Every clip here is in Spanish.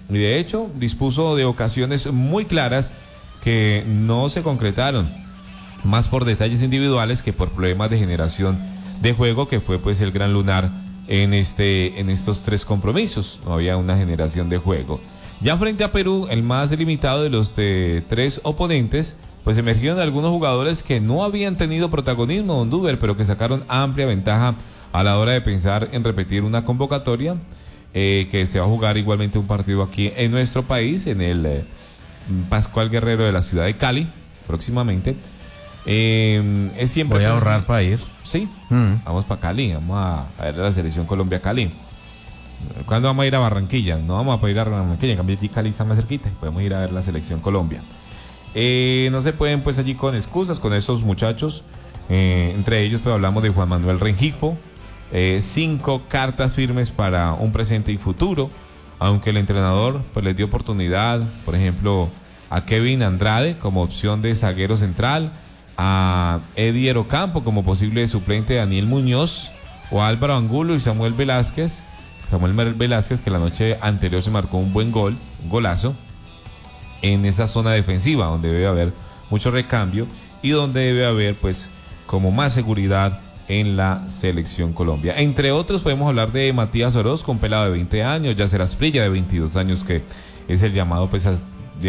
y de hecho dispuso de ocasiones muy claras que no se concretaron, más por detalles individuales que por problemas de generación de juego, que fue pues el gran lunar en estos tres compromisos. No había una generación de juego. Ya frente a Perú, el más limitado de los tres oponentes, pues emergieron algunos jugadores que no habían tenido protagonismo, don Duber, pero que sacaron amplia ventaja a la hora de pensar en repetir una convocatoria, que se va a jugar igualmente un partido aquí en nuestro país, en el Pascual Guerrero de la ciudad de Cali, próximamente. Es siempre. Voy a ahorrar para ir. Sí, vamos para Cali, vamos a ver la selección Colombia Cali. ¿Cuándo vamos a ir a Barranquilla? No vamos a ir a Barranquilla, en cambio allí Cali está más cerquita, podemos ir a ver la selección Colombia. No se pueden pues allí con excusas con esos muchachos, entre ellos pues hablamos de Juan Manuel Rengifo. 5 cartas firmes para un presente y futuro, aunque el entrenador pues les dio oportunidad, por ejemplo, a Kevin Andrade como opción de zaguero central, a Edier Ocampo como posible suplente de Daniel Muñoz, o a Álvaro Angulo y Samuel Velázquez, que la noche anterior se marcó un buen gol, un golazo, en esa zona defensiva donde debe haber mucho recambio y donde debe haber pues como más seguridad en la selección Colombia. Entre otros podemos hablar de Matías Orozco, un pelado de 20 años, Yacer Asprilla de 22 años, que es el llamado pues a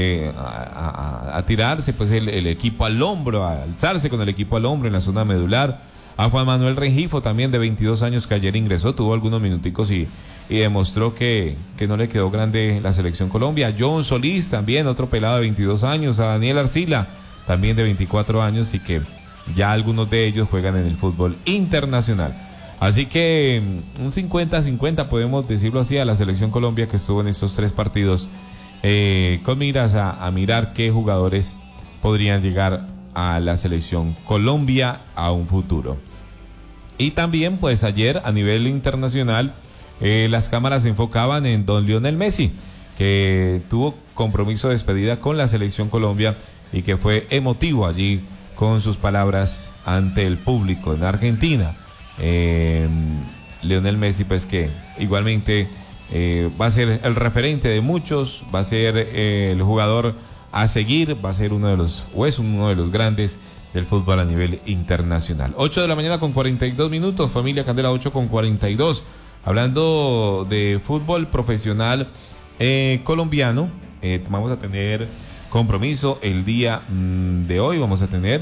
tirarse pues el equipo al hombro, a alzarse con el equipo al hombro en la zona medular. A Juan Manuel Rengifo también de 22 años, que ayer ingresó, tuvo algunos minuticos y demostró que no le quedó grande la selección Colombia. A John Solís también, otro pelado de 22 años. A Daniel Arcila también de 24 años, y que ya algunos de ellos juegan en el fútbol internacional. Así que un 50-50 podemos decirlo así a la selección Colombia, que estuvo en estos 3 partidos, con miras a mirar qué jugadores podrían llegar a la selección Colombia a un futuro. Y también pues ayer a nivel internacional, las cámaras se enfocaban en don Lionel Messi, que tuvo compromiso de despedida con la selección Colombia y que fue emotivo allí con sus palabras ante el público en Argentina. Lionel Messi pues que igualmente va a ser el referente de muchos, va a ser el jugador a seguir, va a ser uno de los grandes del fútbol a nivel internacional. 8 de la mañana con 42 minutos, familia Candela, 8 con 42. Hablando de fútbol profesional colombiano, vamos a tener compromiso el día de hoy. Vamos a tener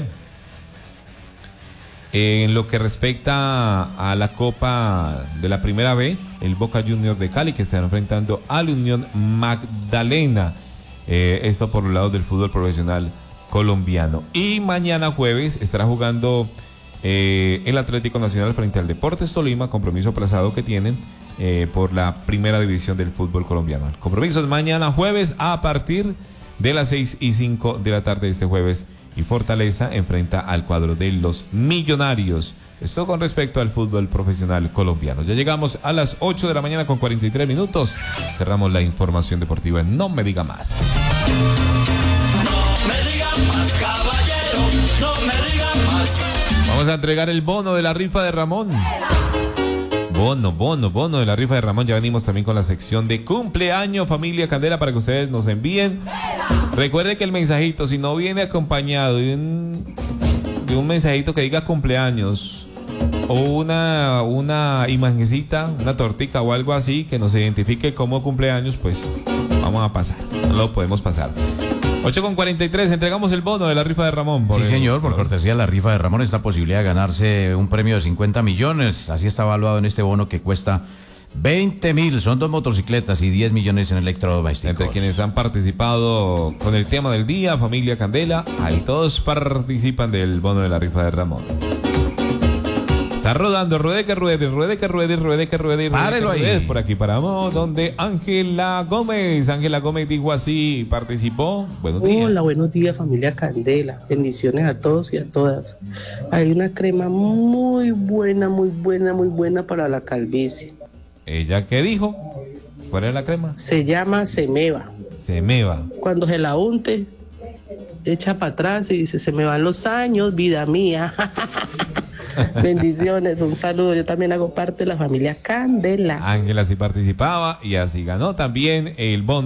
en lo que respecta a la Copa de la Primera B, el Boca Juniors de Cali, que se está enfrentando a la Unión Magdalena. Esto por los lados del fútbol profesional colombiano. Y mañana jueves estará jugando el Atlético Nacional frente al Deportes Tolima, compromiso aplazado que tienen por la primera división del fútbol colombiano. El compromiso es mañana jueves a partir de las 6:05 de la tarde de este jueves, y Fortaleza enfrenta al cuadro de los Millonarios. Esto con respecto al fútbol profesional colombiano. Ya llegamos a las 8 de la mañana con 43 minutos. Cerramos la información deportiva en No Me Diga Más. No me diga más, caballero, no me diga más. Vamos a entregar el bono de la rifa de Ramón. Bono de la rifa de Ramón. Ya venimos también con la sección de cumpleaños, familia Candela, para que ustedes nos envíen. Recuerde que el mensajito, si no viene acompañado de un mensajito que diga cumpleaños, o una imagencita, una tortica o algo así que nos identifique como cumpleaños, pues vamos a pasar, no lo podemos pasar. 8 con 43, entregamos el bono de la rifa de Ramón. Sí, señor, por cortesía de la rifa de Ramón, esta posibilidad de ganarse un premio de 50 millones. Así está evaluado en este bono, que cuesta 20.000, son 2 motocicletas y 10 millones en electrodomésticos. Entre quienes han participado con el tema del día, familia Candela, ahí todos participan del bono de la rifa de Ramón. Está rodando, ruede que ruede. Párelo ahí. Por aquí paramos, donde Ángela Gómez dijo así, participó. Buenos días. Hola, buenos días, familia Candela. Bendiciones a todos y a todas. Hay una crema muy buena para la calvicie. ¿Ella qué dijo? ¿Cuál es la crema? Se llama Semeva. Semeva. Cuando se la unte, echa para atrás y dice: se me van los años, vida mía. Bendiciones, un saludo. Yo también hago parte de la familia Candela. Ángela sí participaba y así ganó también el bono